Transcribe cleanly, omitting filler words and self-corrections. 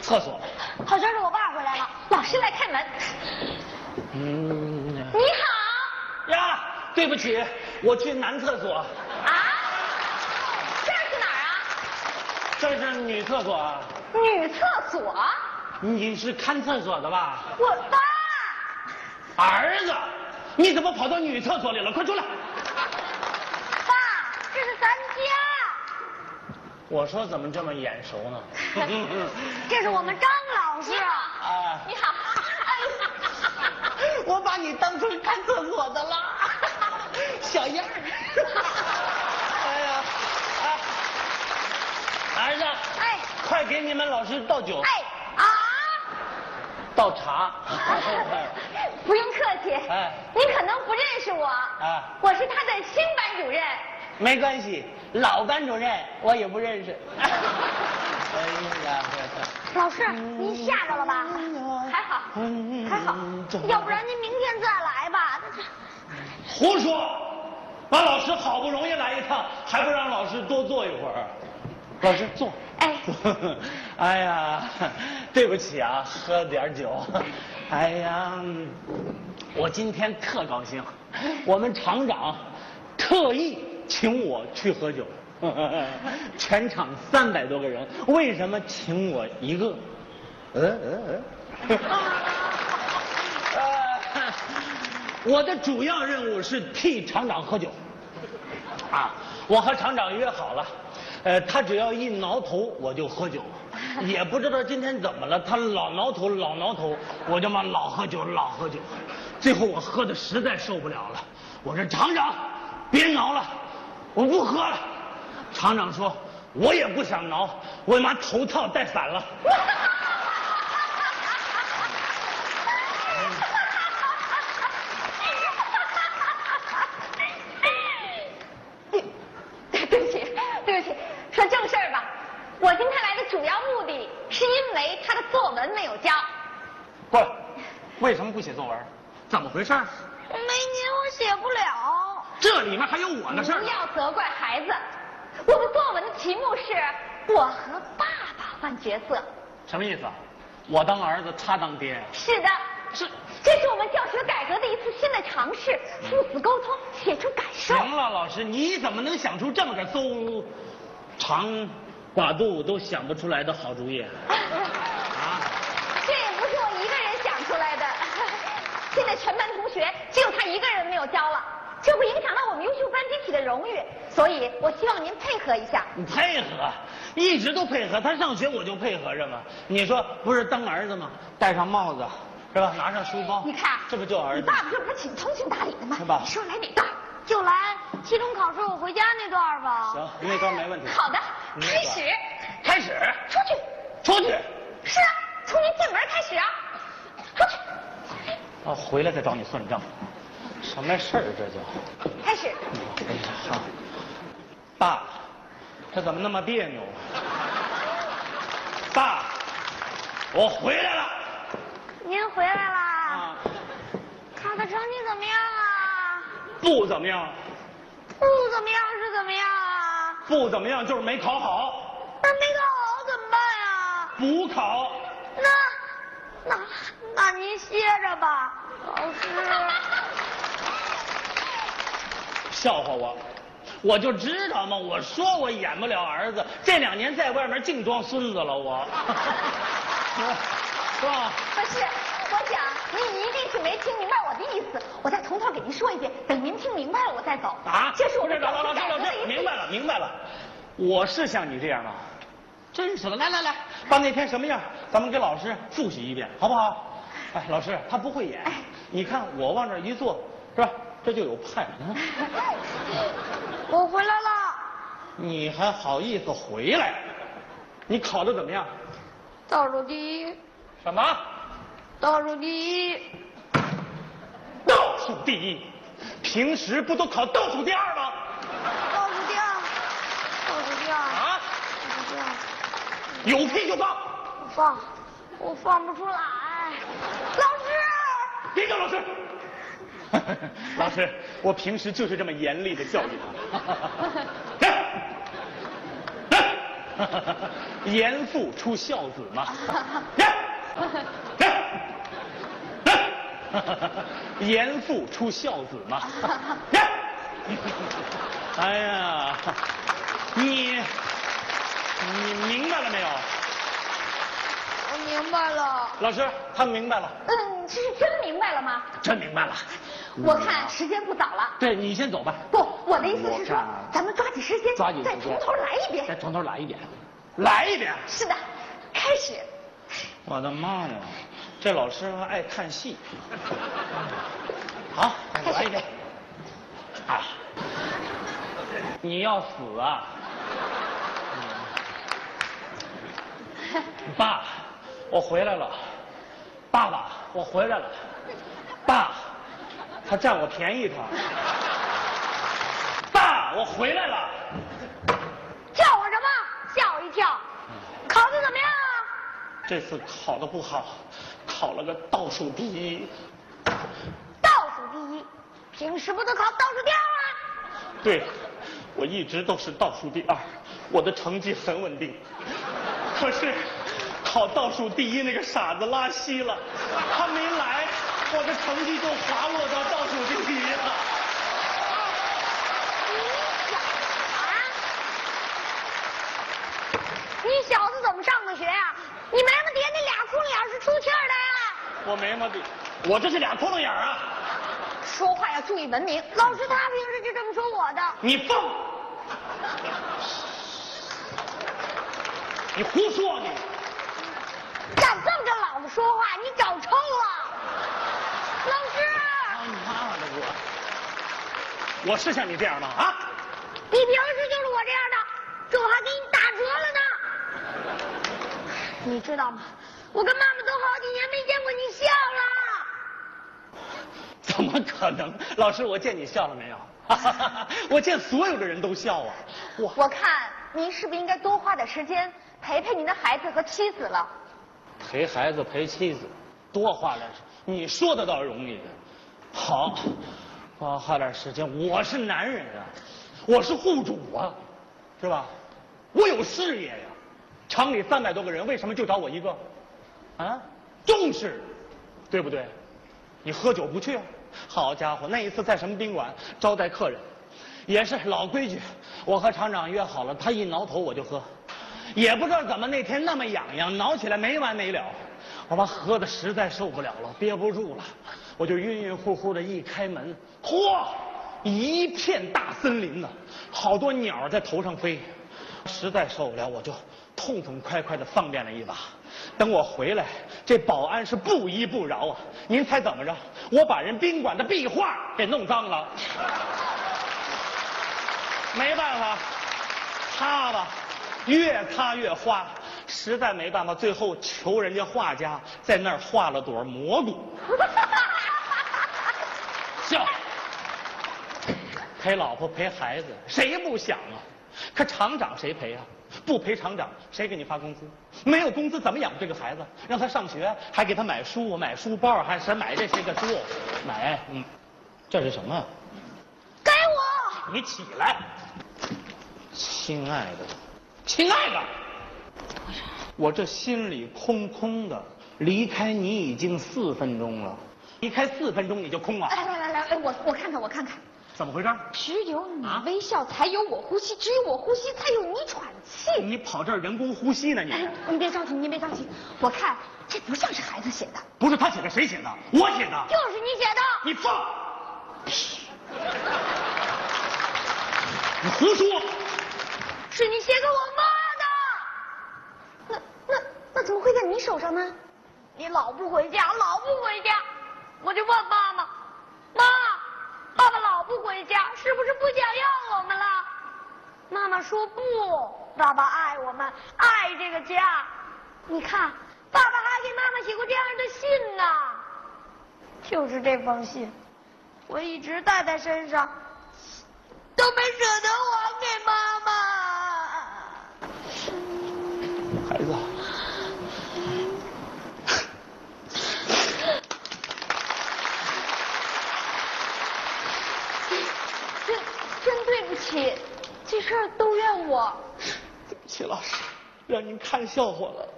厕所。 好像是我爸回来了，老师来开门。你好。 呀，对不起，我去男厕所。 啊？这是哪儿啊？ 这是女厕所啊。 女厕所？ 你是看厕所的吧？ 我爸。 儿子，你怎么跑到女厕所里了？快出来！ 爸，这是咱家。 我说怎么这么眼熟呢？ 这是我们张老师。 啊， 你好。 我把你当成看厕所的了，小样儿。哎呀，儿子， 哎， 快给你们老师倒酒。 哎啊， 倒茶。 不用客气。 哎， 你可能不认识我。 啊， 我是他的新班主任。 没关系，老班主任我也不认识。哎呀， 老师，您吓着了吧？还好，还好，要不然您明天再来吧。 胡说！把老师好不容易来一趟，还不让老师多坐一会儿？老师坐。 哎， 哎呀，对不起啊，喝点酒。哎呀，我今天特高兴，我们厂长特意请我去喝酒。全场300多个人，为什么请我一个？我的主要任务是替厂长喝酒。啊，我和厂长约好了，他只要一挠头我就喝酒，也不知道今天怎么了，他老挠头老挠头，我就嘛老喝酒老喝酒，最后我喝的实在受不了了，我说厂长别挠了，我不喝了。厂长说我也不想挠，我妈头套戴反了。 对不起，对不起，说正事儿吧。我今天来的主要目的是因为他的作文没有交。 不，为什么不写作文？怎么回事？ 没您我写不了。 这里面还有我的事儿。 不要责怪孩子，我的作文的题目是我和爸爸换角色。 什么意思啊？我当儿子，他当爹。 是的，这是我们教学改革的一次新的尝试，父子沟通，写出感受。 行了，老师，你怎么能想出这么个馊长寡肚都想不出来的好主意？啊？ 这也不是我一个人想出来的，现在全班同学只有他一个人没有交了，这会影响到我们优秀班集体的荣誉，所以我希望您配合一下。 你配合，一直都配合，他上学我就配合着嘛。你说不是当儿子吗？戴上帽子是吧？拿上书包， 你看， 这不就儿子？ 你爸爸这不是挺通情达理的吗？ 是吧？ 你说来哪段？就来期中考试我回家那段吧。 行，那段没问题。 好的，开始。 开始。 出去。 出去。 是啊，从您进门开始啊。出去。 啊，回来再找你算账。什么事儿这就？ 开始。 好。爸，这怎么那么别扭？爸，我回来了。 您回来啦？ 啊。 考的成绩怎么样啊？ 不怎么样。 不怎么样是怎么样啊？ 不怎么样就是没考好。 那没考好怎么办呀？ 补考。 那您歇着吧，老师。 笑话我，我就知道嘛，我说我演不了儿子，这2年在外面净装孙子了，我。是吧？ 不是，我想您一定是没听明白我的意思，我再从头给您说一遍，等您听明白了我再走。 啊， 这是我不是们教老师， 学改革的一次。 明白了，我是像你这样吗？真是的，来，把那天什么样，咱们给老师复习一遍，好不好？哎，老师他不会演，你看我往这一坐，是吧？这就有派。 我回来了。 你还好意思回来？你考得怎么样？ 倒数第一。 什么？ 倒数第一。 倒数第一？平时不都考倒数第2吗？ 倒数第2。倒数第2。 啊？ 倒数第2。 有屁就放！ 我放不出来。老师！ 别叫老师！老师，我平时就是这么严厉的教育他。来， 严父出孝子嘛。严父出孝子嘛。哎呀，你明白了没有？ 我明白了。 老师，他明白了。 这是真明白了吗？ 真明白了。 我看时间不早了。 对，你先走吧。 不，我的意思是说，咱们抓紧时间， 抓紧时间， 再从头来一遍。 再从头来一遍，来一遍。 是的，开始。 我的妈呀，这老师还爱看戏。好，来一遍。啊，你要死啊！爸，我回来了。爸爸，我回来了。爸，他占我便宜他。爸，我回来了。 叫我什么？吓我一跳。考得怎么样啊？ 这次考得不好，考了个倒数第一。 倒数第一？平时不都考倒数第二吗？ 对，我一直都是倒数第二，我的成绩很稳定。可是考倒数第一那个傻子拉稀了，他没来，我的成绩就滑落到倒数第一了。 你小子怎么上的学啊？你眉毛底下那俩窟窿眼是出气儿的呀？ 我眉毛底，我这是俩窟窿眼啊！ 说话要注意文明。老师他平时就这么说我的。 你疯！你胡说你！ 敢这么跟老子说话，你找抽了！老师！ 他妈的我是像你这样吗？啊！ 你平时就是我这样的，这我还给你打折了呢。你知道吗？我跟妈妈都好几年没见过你笑了。 怎么可能？老师，我见你笑了没有？我见所有的人都笑啊！ 我看您是不是应该多花点时间陪陪您的孩子和妻子了？ 陪孩子陪妻子，多花点时间，你说的倒容易。好，多花点时间。我是男人啊，我是户主啊，是吧？我有事业呀。厂里300多个人，为什么就找我一个？啊，重视，对不对？你喝酒不去啊？好家伙，那一次在什么宾馆招待客人，也是老规矩，我和厂长约好了，他一挠头我就喝，也不知道怎么那天那么痒痒，挠起来没完没了，我把喝的实在受不了了，憋不住了，我就晕晕乎乎的一开门，嚯，一片大森林呢，好多鸟在头上飞，实在受不了，我就痛痛快快的放便了一把。等我回来，这保安是不依不饶啊！您猜怎么着？我把人宾馆的壁画给弄脏了，没办法，擦吧，越擦越花，实在没办法，最后求人家画家在那儿画了朵蘑菇。笑，陪老婆陪孩子，谁不想啊？可厂长谁陪啊？不陪厂长，谁给你发工资？没有工资怎么养这个孩子？让他上学，还给他买书、买书包，还是买这些个书，买，这是什么？ 给我！ 你起来，亲爱的，亲爱的，我这心里空空的，离开你已经4分钟了，离开4分钟你就空了。 来，我看看，我看看。 怎么回事？ 只有你微笑，才有我呼吸；只有我呼吸，才有你喘气。 你跑这儿人工呼吸呢？ 你别着急，您别着急。我看这不像是孩子写的。 不是他写的，谁写的？我写的。 就是你写的。 你放屁！你胡说！ 是你写给我妈的。那怎么会在你手上呢？你老不回家，老不回家，我就问妈妈，妈。爸爸老不回家，是不是不想要我们了？妈妈说不，爸爸爱我们，爱这个家。你看，爸爸还给妈妈写过这样的信呢。就是这封信，我一直带在身上，都没舍得还给妈妈。 孩子。真对不起，这事儿都怨我。 对不起，老师。 让您看笑话了。